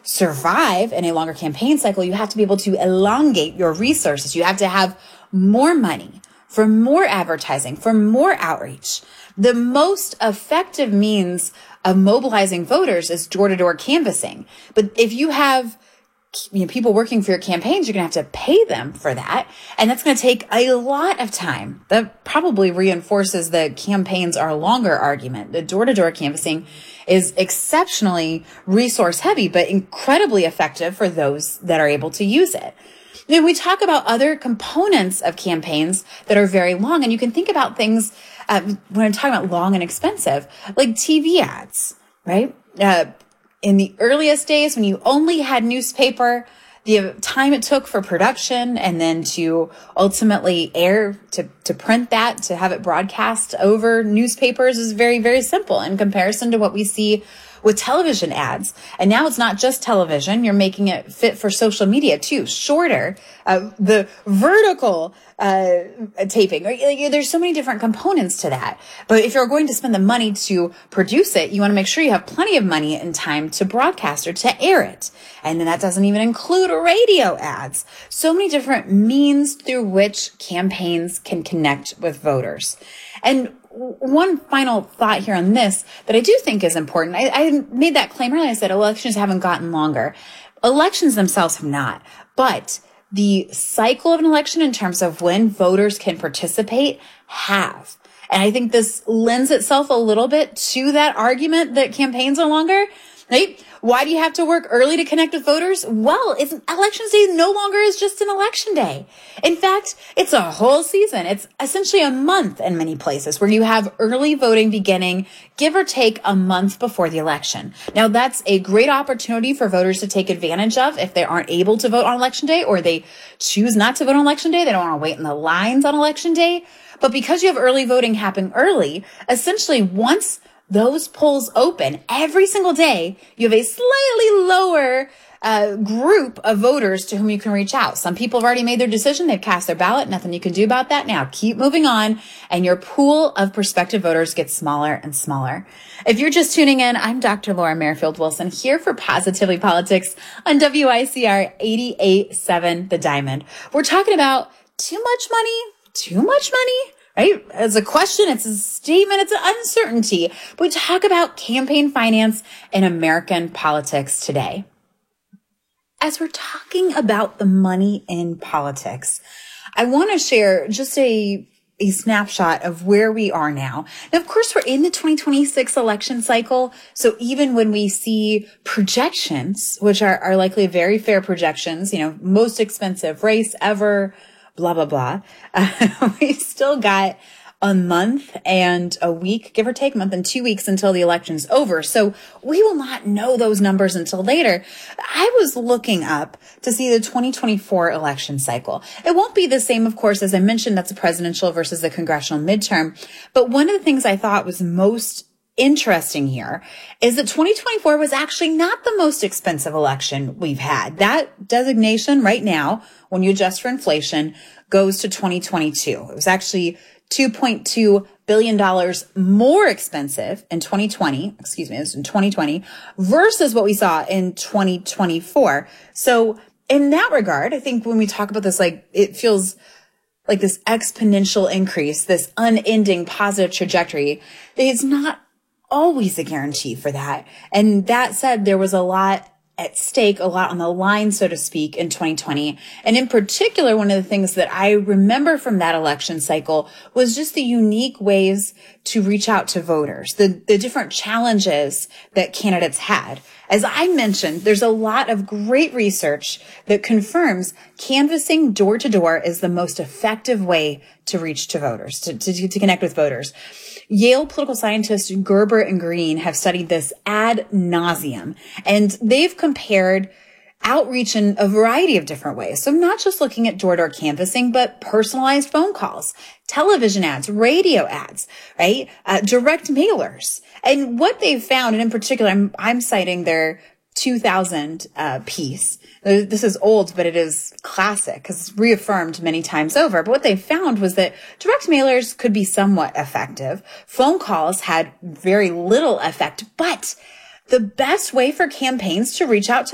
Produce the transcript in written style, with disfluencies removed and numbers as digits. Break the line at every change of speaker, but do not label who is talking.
survive in a longer campaign cycle, you have to be able to elongate your resources. You have to have more money for more advertising, for more outreach. The most effective means of mobilizing voters is door-to-door canvassing. But if you have people working for your campaigns, you're going to have to pay them for that. And that's going to take a lot of time. That probably reinforces the campaigns are longer argument. The door-to-door canvassing is exceptionally resource heavy, but incredibly effective for those that are able to use it. Then we talk about other components of campaigns that are very long. And you can think about things when I'm talking about long and expensive, like TV ads, right? In the earliest days, when you only had newspaper, the time it took for production and then to ultimately air, to print that, to have it broadcast over newspapers is very, very simple in comparison to what we see with television ads. And now it's not just television. You're making it fit for social media too. Shorter, the vertical taping. There's so many different components to that. But if you're going to spend the money to produce it, you want to make sure you have plenty of money and time to broadcast or to air it. And then that doesn't even include radio ads. So many different means through which campaigns can connect with voters. And one final thought here on this that I do think is important. I made that claim earlier. I said elections haven't gotten longer. Elections themselves have not, but the cycle of an election in terms of when voters can participate have. And I think this lends itself a little bit to that argument that campaigns are longer, right? Why do you have to work early to connect with voters? Well, election day no longer is just an election day. In fact, it's a whole season. It's essentially a month in many places where you have early voting beginning, give or take a month before the election. Now, that's a great opportunity for voters to take advantage of if they aren't able to vote on election day or they choose not to vote on election day. They don't want to wait in the lines on election day. But because you have early voting happen early, essentially once those polls open every single day, you have a slightly lower group of voters to whom you can reach out. Some people have already made their decision. They've cast their ballot. Nothing you can do about that. Now keep moving on. And your pool of prospective voters gets smaller and smaller. If you're just tuning in, I'm Dr. Laura Merrifield Wilson here for Positively Politics on WICR 88.7 The Diamond. We're talking about too much money, too much money. Right? It's a question, it's a statement, it's an uncertainty. We talk about campaign finance in American politics today. As we're talking about the money in politics, I want to share just a snapshot of where we are now. Now, of course, we're in the 2026 election cycle. So even when we see projections, which are likely very fair projections, most expensive race ever, blah, blah, blah. We still got a month and a week, give or take a month and 2 weeks until the election's over. So we will not know those numbers until later. I was looking up to see the 2024 election cycle. It won't be the same, of course, as I mentioned, that's a presidential versus the congressional midterm. But one of the things I thought was most interesting here is that 2024 was actually not the most expensive election we've had. That designation right now, when you adjust for inflation, goes to 2022. It was actually $2.2 billion more expensive in 2020, it was in 2020 versus what we saw in 2024. So in that regard, I think when we talk about this, it feels like this exponential increase, this unending positive trajectory. It's not always a guarantee for that. And that said, there was a lot at stake, a lot on the line, so to speak, in 2020. And in particular, one of the things that I remember from that election cycle was just the unique ways to reach out to voters, the different challenges that candidates had. As I mentioned, there's a lot of great research that confirms canvassing door to door is the most effective way to reach to voters, to connect with voters. Yale political scientists Gerber and Green have studied this ad nauseum, and they've compared outreach in a variety of different ways. So not just looking at door-to-door canvassing, but personalized phone calls, television ads, radio ads, right? Direct mailers. And what they've found, and in particular, I'm citing their 2000 piece. This is old, but it is classic because it's reaffirmed many times over. But what they found was that direct mailers could be somewhat effective. Phone calls had very little effect, but the best way for campaigns to reach out to